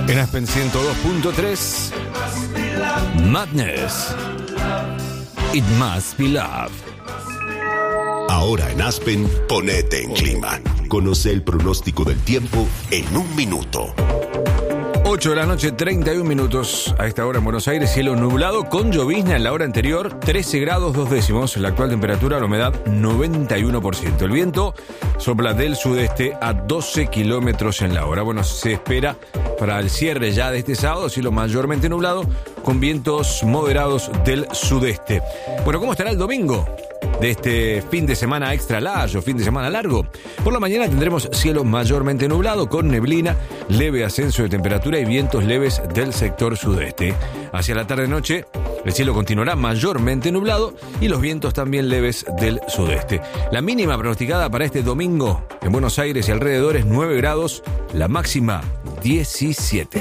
En Aspen 102.3, Madness. It Must Be Love. Ahora en Aspen, ponete en clima. Conoce el pronóstico del tiempo en un minuto. 8 de la noche, 31 minutos. A esta hora en Buenos Aires, cielo nublado con llovizna en la hora anterior, 13 grados 2 décimos. La actual temperatura, la humedad, 91%. El viento sopla del sudeste a 12 kilómetros en la hora. Bueno, se espera para el cierre ya de este sábado, cielo mayormente nublado, con vientos moderados del sudeste. Bueno, ¿cómo estará el domingo de este fin de semana extra largo, fin de semana largo? Por la mañana tendremos cielo mayormente nublado con neblina, leve ascenso de temperatura y vientos leves del sector sudeste. Hacia la tarde-noche el cielo continuará mayormente nublado y los vientos también leves del sudeste. La mínima pronosticada para este domingo en Buenos Aires y alrededores 9 grados, la máxima 17.